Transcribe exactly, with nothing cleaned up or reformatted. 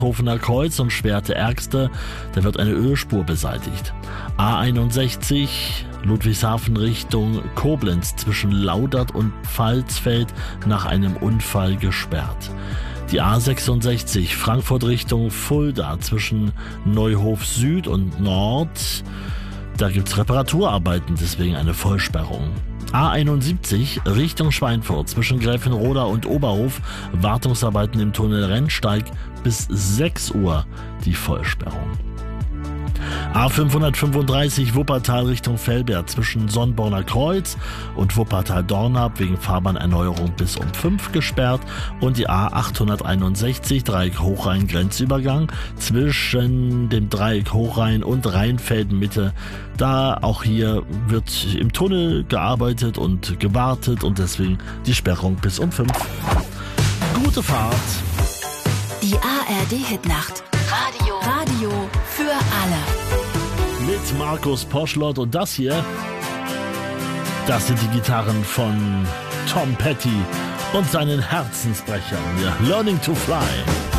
Hofener Kreuz und Schwerte-Ärgste, da wird eine Ölspur beseitigt. A einundsechzig Ludwigshafen Richtung Koblenz zwischen Laudert und Pfalzfeld nach einem Unfall gesperrt. Die A sechsundsechzig Frankfurt Richtung Fulda zwischen Neuhof Süd und Nord, da gibt's Reparaturarbeiten, deswegen eine Vollsperrung. A einundsiebzig Richtung Schweinfurt zwischen Gräfenroda und Oberhof, Wartungsarbeiten im Tunnel Rennsteig bis sechs Uhr die Vollsperrung. A fünfhundertfünfunddreißig Wuppertal Richtung Velbert zwischen Sonnborner Kreuz und Wuppertal-Dornap wegen Fahrbahnerneuerung bis um fünf gesperrt und die A achthunderteinundsechzig Dreieck Hochrhein Grenzübergang zwischen dem Dreieck Hochrhein und Rheinfelden-Mitte. Da auch hier wird im Tunnel gearbeitet und gewartet und deswegen die Sperrung bis um fünf. Gute Fahrt! Die A R D-Hitnacht. Radio. Radio für alle. Mit Markus Poschlott und das hier, das sind die Gitarren von Tom Petty und seinen Herzensbrechern. Ja, Learning to Fly.